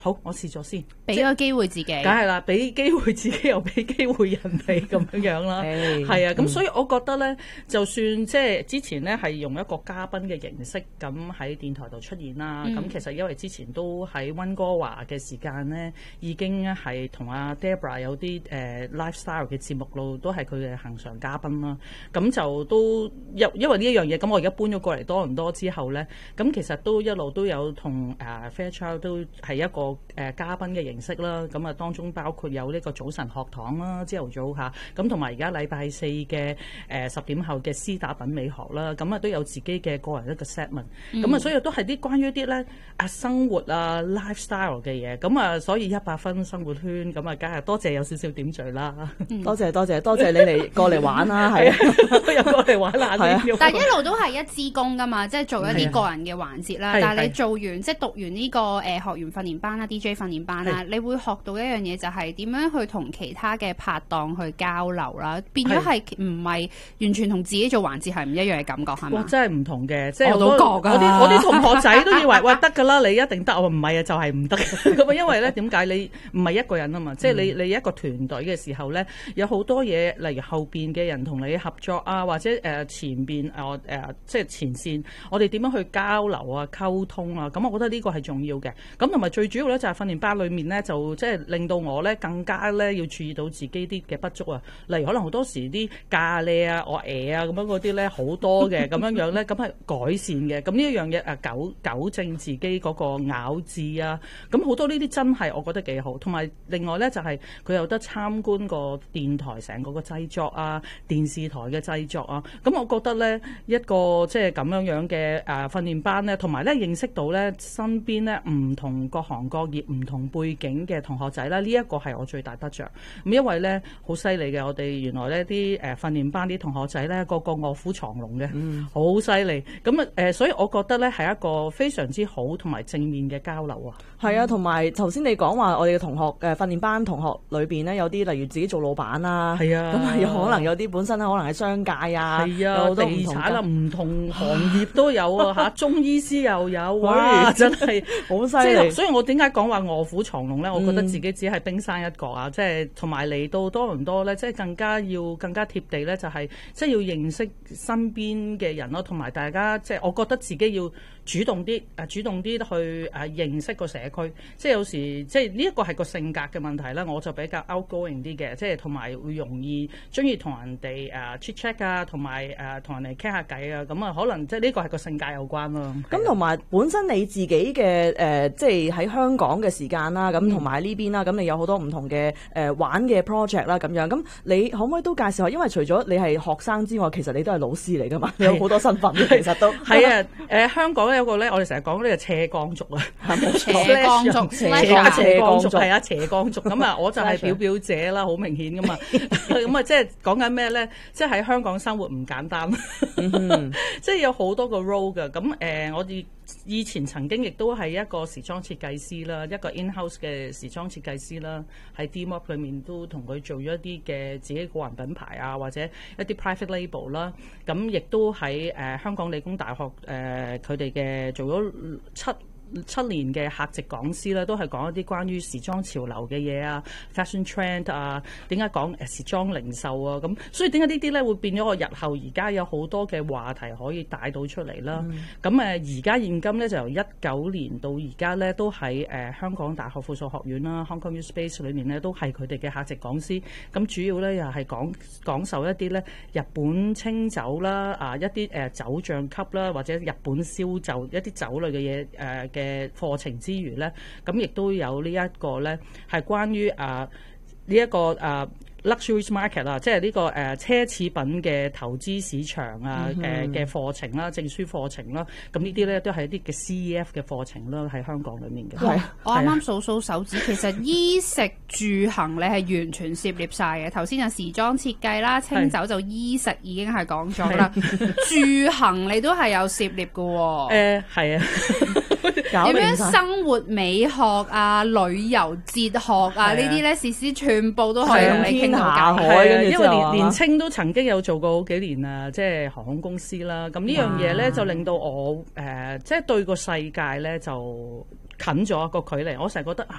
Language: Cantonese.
好，我試咗先， 俾個機會自己， 梗係啦，俾機會自己又俾機會人哋咁樣啦，係啊，咁所以我覺得咧，就算即係之前咧係用一個嘉賓嘅形式咁喺電台度出現啦，咁其實因為之前都喺溫哥華嘅時間咧，已經係同阿 Deborah 有啲lifestyle 嘅節目路，都係佢嘅恆常嘉賓啦，咁就都因為呢一樣嘢，咁我而家搬咗過嚟多倫多之後咧，咁其實都一路都有同Fairchild 都係一個嘉賓嘅形式啦，咁啊當中包括有呢個早晨學堂啦，朝頭早嚇，咁同埋而家禮拜四嘅10點後嘅絲打品味學啦，咁啊都有自己嘅個人一個 segment，咁啊所以都係啲關於啲咧生活啊 lifestyle 嘅嘢，咁啊所以100分生活圈，咁啊梗係多謝有少少點綴啦， 多謝你嚟過嚟玩啦，係啊，又過嚟玩下啲， 但係一路都係一支公噶嘛，即係做一啲個人嘅環節啦，但係你做完即係讀完呢個學員訓練班啦 DJ 訓練班啦，你會學到一樣嘢就係點樣去同其他嘅拍檔去交流啦，變咗係唔係完全同自己做環節係唔一樣嘅感覺係咪？ 哇！真係唔同嘅，即係我都覺㗎。 我啲同學仔都以為喂得㗎啦，你一定得，我唔係啊，就係唔得咁啊！因為咧點解你唔係一個人啊嘛，即係你一個團隊嘅時候咧，有好多嘢，例如後邊嘅人同你合作啊，或者前邊即係前線，我哋點樣去交流啊、溝通啊，咁我覺得呢個係重要嘅。咁同埋最主要咧就係訓練班裏面咧，就即係令到我咧更加咧要注意到自己啲嘅不足啊。例如可能好多時啲咖喱啊、我啊咁樣嗰啲咧好多嘅咁樣樣咧，咁係改善嘅。咁呢一樣嘢糾正自己嗰個咬字啊，咁好多呢啲真係我覺得幾好。同埋另外咧就係佢有得參觀個電台成個製作啊、電視台嘅製作啊。咁我覺得咧一個即係咁樣樣嘅訓練班咧，同埋咧認識到咧身邊咧唔同各行各業、唔同背景嘅同學仔啦，呢一個係我最大得着。咁因為咧好犀利嘅，我哋原來咧啲訓練班啲同學仔咧個個臥虎藏龍嘅，好犀利。咁所以我覺得咧係一個非常之好同埋正面嘅交流啊。 係啊，同埋頭先你講話我哋嘅同學訓練班同學裏邊咧有啲例如自己做老闆啦， 係啊， 咁有可能有啲本身可能喺商界啊， 係啊， 有好多地產啊，唔同行業都有啊嚇，中醫師又有， 哇， 真係好犀利。 所以我點解講話臥虎藏龍咧？我覺得自己只係冰山一角啊！即係同埋嚟到多倫多咧，即係更加貼地咧，就係即係要認識身邊嘅人咯，同埋大家即係我覺得自己要主動啲去認識個社區。即係有時即係呢一個係個性格嘅問題啦，我就比較 outgoing 啲嘅，即係同埋會容易中意同人哋chat chat 啊，同埋同人哋傾下偈啊，咁啊可能即係呢個係個性格有關咯。 咁同埋本身你自己嘅即係喺香港嘅時間啦，咁同埋呢邊啦，咁你有好多唔同嘅玩嘅 project 啦，咁樣，咁你可唔可以都介紹下？因為除咗你係學生之外，其實你都係老師嚟噶嘛，你有好多身份其實都係啊。香港咧有個咧，我哋成日講呢個斜槓族啊， 斜槓族， 斜槓族係啊，斜槓族咁啊，我就係表姐啦，好明顯噶嘛。咁啊，即係講緊咩咧？即係喺香港生活唔簡單，即係有好多個 role 噶。咁我哋以前曾經亦都係一個時裝設計師啦，一個 in-house 嘅時裝設計師啦，喺 DMOP 裏面都同佢做咗一啲嘅自己個人品牌啊，或者一啲 private label 啦。咁亦都喺香港理工大學佢哋嘅做咗7年嘅客席講師啦，都係講一啲關於時裝潮流嘅嘢啊 ，fashion trend 啊，點解講時裝零售啊，咁所以點解呢啲咧會變咗我日後而家有好多嘅話題可以帶到出嚟啦。咁而家現今咧就由19年到而家咧都喺香港大學附屬學院啦 Hong Kong U Space 裏面咧都係佢哋嘅客席講師。咁主要咧又係講授一啲咧日本清酒啦，一啲酒醬級啦，或者日本燒酒一啲酒類嘅嘢嘅課程之餘咧，咁亦都有呢一個咧係關於呢一個luxury market 啊，即係呢個奢侈品嘅投資市場啊嘅課程啦、證書課程啦，咁呢啲咧都係一啲嘅 CEF 嘅課程啦，喺香港裏面嘅。 係，我啱啱數手指，其實衣食住行你係完全涉獵晒嘅。頭先有時裝設計啦，清酒就衣食已經係講咗啦，住行你都係有涉獵嘅喎。 係啊。 點樣生活美學啊、旅遊哲學啊呢啲咧，時時全部都可以同你傾到偈。 因為年青都曾經有做過好幾年啊，即係航空公司啦。咁呢樣嘢咧就令到我即係對個世界咧就近咗個距離。我成日覺得